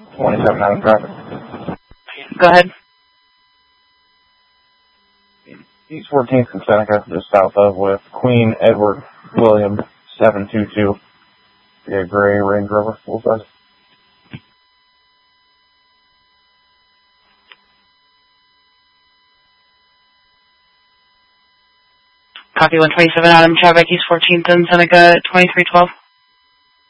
27 out of traffic. Go ahead. East 14th and Seneca, just south of, with Queen Edward William 722. Yeah, gray Range Rover, full size. Copy 127 Adam, traffic East 14th and Seneca 2312.